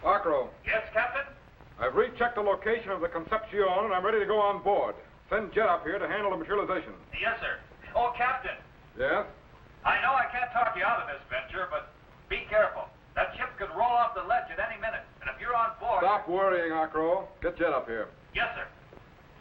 Akro, Yes, Captain? I've rechecked the location of the Concepcion, and I'm ready to go on board. Send Jet up here to handle the materialization. Yes, sir. Oh, Captain, Yes? I know I can't talk you out of this venture, but be careful. That ship could roll off the ledge at any minute, and if you're on board... Stop worrying, Akro. Get Jet up here. Yes, sir.